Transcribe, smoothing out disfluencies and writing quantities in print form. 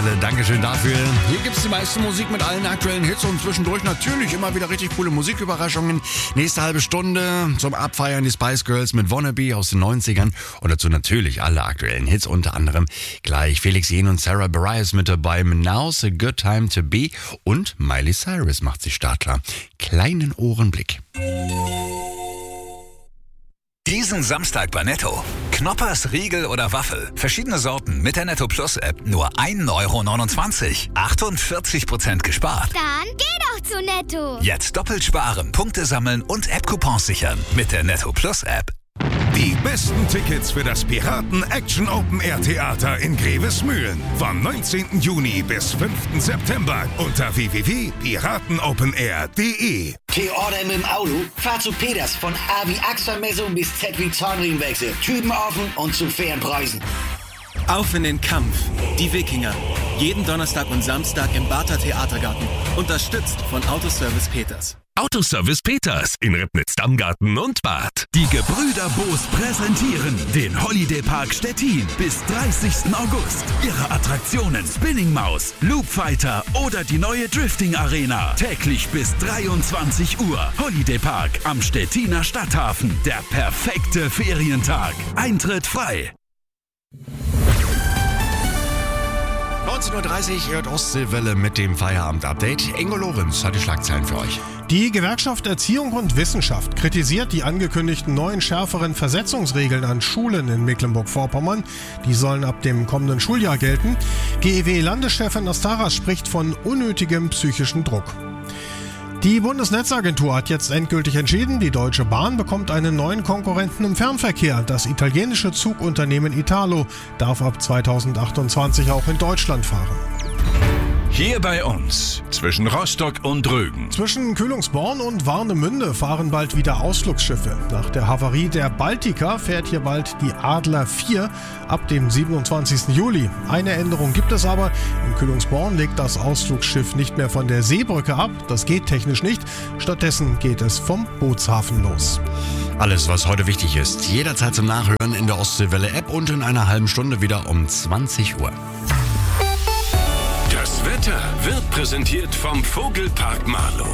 Welle. Dankeschön dafür. Hier gibt's die meiste Musik mit allen aktuellen Hits und zwischendurch natürlich immer wieder richtig coole Musiküberraschungen. Nächste halbe Stunde zum Abfeiern die Spice Girls mit Wannabe aus den 90ern und dazu natürlich alle aktuellen Hits, unter anderem gleich Felix Jähn und Sarah Bareilles mit dabei. Now's a good time to be und Miley Cyrus macht sich startklar. Kleinen Ohrenblick. Diesen Samstag bei Netto. Knoppers, Riegel oder Waffel. Verschiedene Sorten mit der Netto Plus App. Nur 1,29 €. 48% gespart. Dann geh doch zu Netto. Jetzt doppelt sparen, Punkte sammeln und App-Coupons sichern. Mit der Netto Plus App. Die besten Tickets für das Piraten Action Open Air Theater in Grevesmühlen. Vom 19. Juni bis 5. September unter www.piratenopenair.de. Theorder mit dem Auto? Fahr zu Peters von A wie Achselmessung bis Z wie Zahnriemenwechsel. Typen offen und zu fairen Preisen. Auf in den Kampf. Die Wikinger. Jeden Donnerstag und Samstag im Barther Theatergarten. Unterstützt von Autoservice Peters. Autoservice Peters in Ribnitz-Dammgarten und Bad. Die Gebrüder Boos präsentieren den Holiday Park Stettin bis 30. August. Ihre Attraktionen Spinning Maus, Loop Fighter oder die neue Drifting Arena. Täglich bis 23 Uhr. Holiday Park am Stettiner Stadthafen. Der perfekte Ferientag. Eintritt frei. 19:30 Uhr hört Ostseewelle mit dem Feierabend-Update. Ingo Lorenz hat die Schlagzeilen für euch. Die Gewerkschaft Erziehung und Wissenschaft kritisiert die angekündigten neuen schärferen Versetzungsregeln an Schulen in Mecklenburg-Vorpommern. Die sollen ab dem kommenden Schuljahr gelten. GEW-Landeschefin Astaras spricht von unnötigem psychischen Druck. Die Bundesnetzagentur hat jetzt endgültig entschieden, die Deutsche Bahn bekommt einen neuen Konkurrenten im Fernverkehr. Das italienische Zugunternehmen Italo darf ab 2028 auch in Deutschland fahren. Hier bei uns, zwischen Rostock und Rügen. Zwischen Kühlungsborn und Warnemünde fahren bald wieder Ausflugsschiffe. Nach der Havarie der Baltica fährt hier bald die Adler 4 ab dem 27. Juli. Eine Änderung gibt es aber. In Kühlungsborn legt das Ausflugsschiff nicht mehr von der Seebrücke ab. Das geht technisch nicht. Stattdessen geht es vom Bootshafen los. Alles, was heute wichtig ist, jederzeit zum Nachhören in der Ostseewelle-App und in einer halben Stunde wieder um 20 Uhr. Das Wetter wird präsentiert vom Vogelpark Marlow.